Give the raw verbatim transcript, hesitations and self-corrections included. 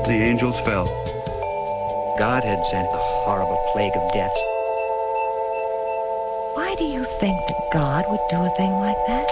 the angels fell. God had sent a horrible plague of deaths. Why do you think that God would do a thing like that?